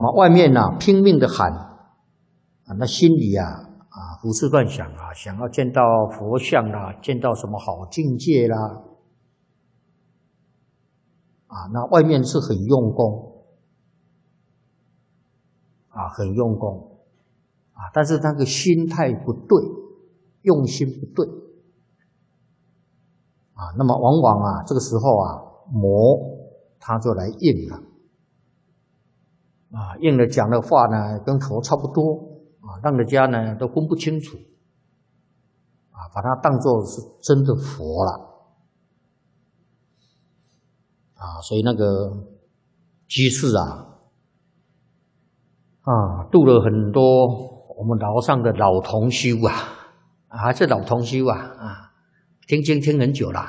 外面啊拼命的喊啊，那心里胡思乱想啊，想要见到佛像啦，见到什么好境界啦，那外面是很用功很用功但是那个心态不对，用心不对那么往往这个时候魔他就来应了应了讲的话呢，跟佛差不多让人家呢都分不清楚把它当作是真的佛了所以那个居士度了很多我们楼上的老同修还是老同修听经听很久了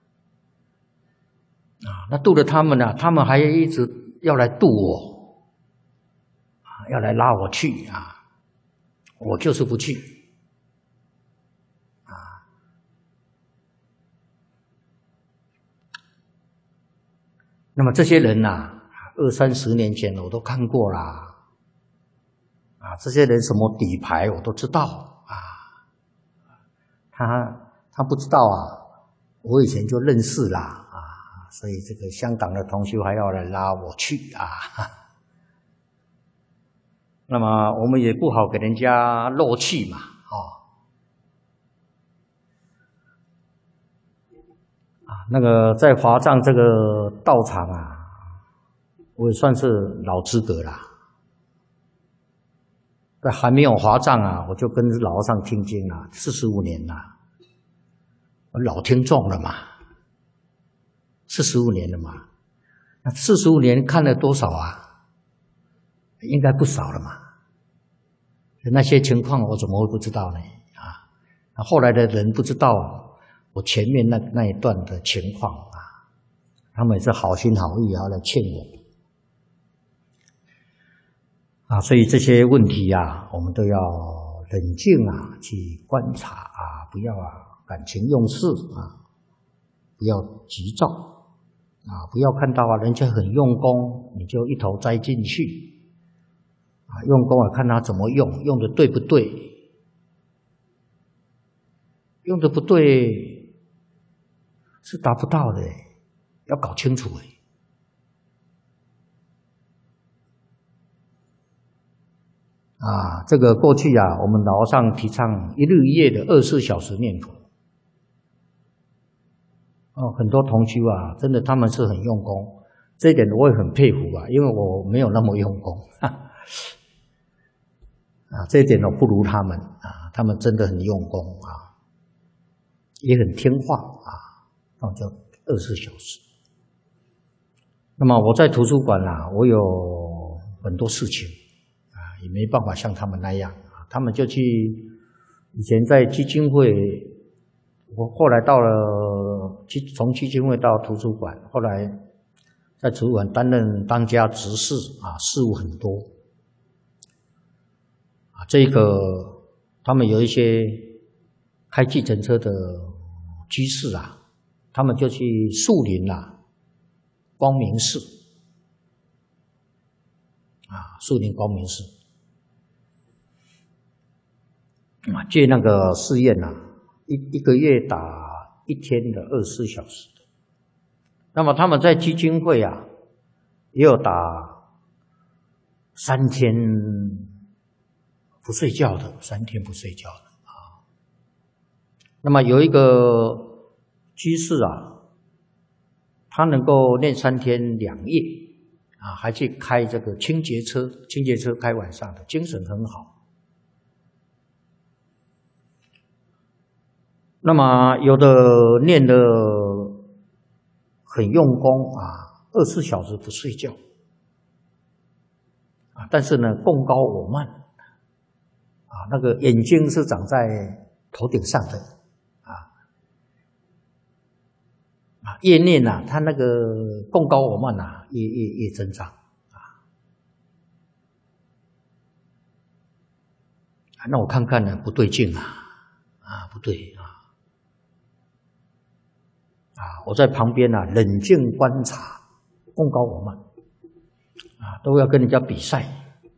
那度了他们他们还一直要来度我要来拉我去我就是不去那么这些人20-30年前我都看过啦这些人什么底牌我都知道他不知道我以前就认识啦所以这个香港的同修还要来拉我去那么我们也不好给人家漏气嘛那个在华藏这个道场我也算是老资格啦在还没有华藏我就跟老和尚听经45年了我老听众了嘛45年了嘛那45年看了多少应该不少了嘛那些情况我怎么会不知道呢后来的人不知道我前面那一段的情况他们也是好心好意来劝我所以这些问题我们都要冷静去观察不要感情用事不要急躁不要看到人家很用功你就一头栽进去用功看他怎么用，用的对不对？用的不对是达不到的，要搞清楚这个过去我们老和尚提倡一日一夜的24小时念佛很多同修真的他们是很用功，这一点我也很佩服因为我没有那么用功这一点我不如他们他们真的很用功也很听话叫24小时。那么我在图书馆我有很多事情也没办法像他们那样他们就去以前在基金会，我后来到了从基金会到图书馆，后来在图书馆担任当家执事事务很多这个他们有一些开计程车的居士他们就去树林光明寺树林光明寺借那个寺院一个月打1天的24小时的。那么他们在基金会也有打3天不睡觉的，3天不睡觉的那么有一个居士他能够练3天2夜还去开这个清洁车开晚上的，精神很好。那么有的念得很用功24小时不睡觉但是呢贡高我慢那个眼睛是长在头顶上的越念他那个贡高我慢越增长那我看看呢不对劲不对我在旁边冷静观察，贡高我慢都要跟人家比赛